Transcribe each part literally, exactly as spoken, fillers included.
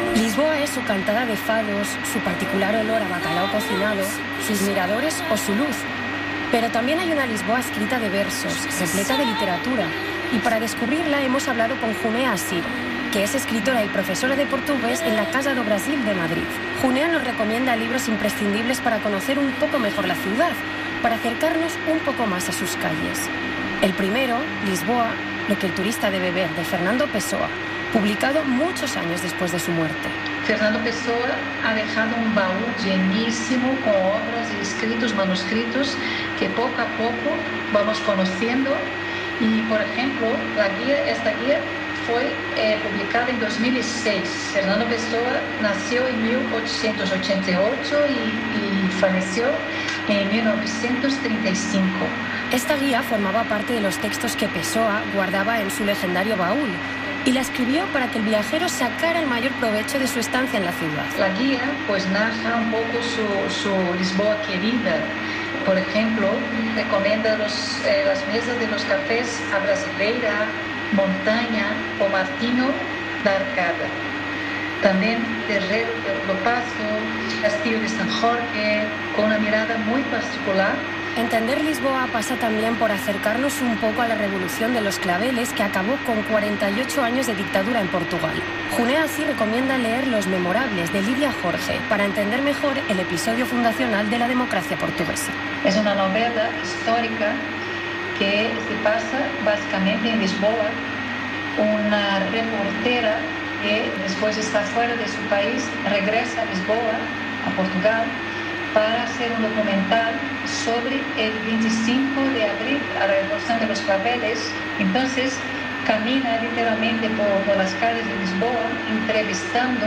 Lisboa es su cantada de fados, su particular olor a bacalao cocinado, sus miradores o su luz. Pero también hay una Lisboa escrita de versos, repleta de literatura. Y para descubrirla hemos hablado con Junea Asir, que es escritora y profesora de portugués en la Casa do Brasil de Madrid. Junea nos recomienda libros imprescindibles para conocer un poco mejor la ciudad, para acercarnos un poco más a sus calles. El primero, Lisboa, lo que el turista debe ver, de Fernando Pessoa, publicado muchos años después de su muerte. Fernando Pessoa ha dejado un baúl llenísimo con obras y escritos, manuscritos, que poco a poco vamos conociendo. Y, por ejemplo, la guía, esta guía fue eh, publicada en dos mil seis. Fernando Pessoa nació en mil ochocientos ochenta y ocho y, y falleció en mil novecientos treinta y cinco. Esta guía formaba parte de los textos que Pessoa guardaba en su legendario baúl y la escribió para que el viajero sacara el mayor provecho de su estancia en la ciudad. La guía pues narra un poco su, su Lisboa querida. Por ejemplo, recomienda los, eh, las mesas de los cafés a brasileira, montaña o Martinho da Arcada. También Terreiro do Paço, Castillo de San Jorge, con una mirada muy particular. Entender Lisboa pasa también por acercarnos un poco a la revolución de los claveles que acabó con cuarenta y ocho años de dictadura en Portugal. Junea Asir recomienda leer Los Memorables de Lidia Jorge para entender mejor el episodio fundacional de la democracia portuguesa. Es una novela histórica que se pasa básicamente en Lisboa. Una reportera que después está fuera de su país regresa a Lisboa, a Portugal, para hacer un documental sobre el veinticinco de abril, a la revolución de los claveles. Entonces camina literalmente por, por las calles de Lisboa entrevistando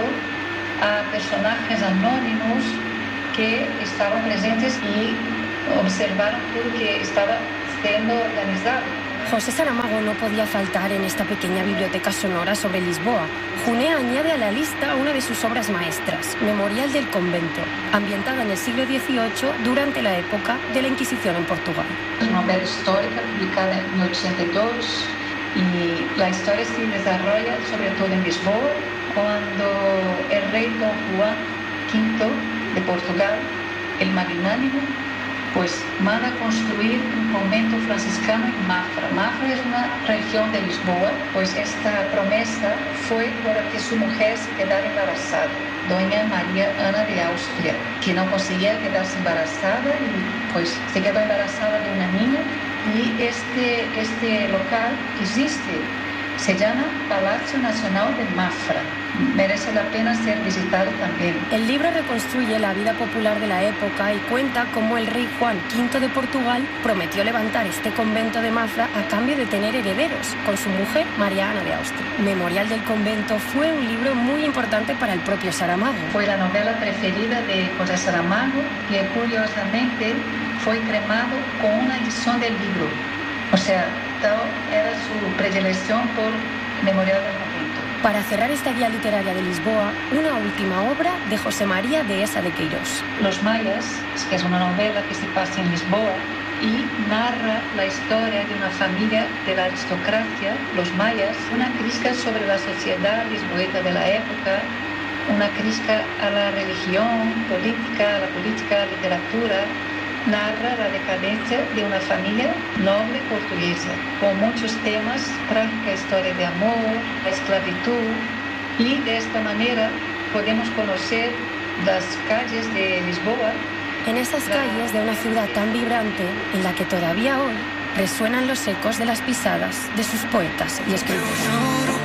a personajes anónimos que estaban presentes y observaron todo lo que estaba siendo organizado. José Saramago no podía faltar en esta pequeña biblioteca sonora sobre Lisboa. Junea añade a la lista una de sus obras maestras, Memorial del Convento, ambientada en el siglo dieciocho durante la época de la Inquisición en Portugal. Es una novela histórica publicada en mil ochenta y dos y la historia se desarrolla sobre todo en Lisboa, cuando el rey Don Juan quinto de Portugal, el magnánimo, pues manda construir un convento franciscano en Mafra. Mafra es una región de Lisboa, pues esta promesa fue para que su mujer se quedara embarazada, doña María Ana de Austria, que no conseguía quedarse embarazada y pues se quedó embarazada de una niña. Y este, este local existe, se llama Palacio Nacional de Mafra. Merece la pena ser visitado también. El libro reconstruye la vida popular de la época y cuenta cómo el rey Juan quinto de Portugal prometió levantar este convento de Mafra a cambio de tener herederos, con su mujer María Ana de Austria. Memorial del Convento fue un libro muy importante para el propio Saramago. Fue la novela preferida de José Saramago, que curiosamente fue cremado con una edición del libro. O sea, tal era su predilección por Memorial del Convento. Para cerrar esta guía literaria de Lisboa, una última obra de José María Dehesa de Queiroz. Los Mayas, que es una novela que se pasa en Lisboa y narra la historia de una familia de la aristocracia, los Mayas, una crítica sobre la sociedad lisboeta de la época, una crítica a la religión, política, a la política, a la literatura. Narra la decadencia de una familia noble portuguesa, con muchos temas, trágica historia de amor, la esclavitud, y de esta manera podemos conocer las calles de Lisboa. En esas calles de una ciudad tan vibrante, en la que todavía hoy resuenan los ecos de las pisadas de sus poetas y escritores.